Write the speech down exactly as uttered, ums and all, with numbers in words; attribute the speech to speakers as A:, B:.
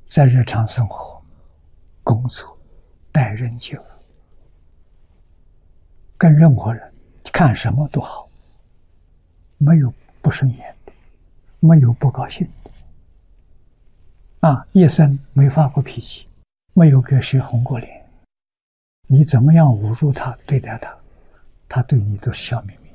A: 在日常生活、工作、待人接物，跟任何人看什么都好，没有不顺眼的，没有不高兴的。啊，一生没发过脾气，没有给谁红过脸。你怎么样侮辱他、对待他，他对你都是笑眯眯。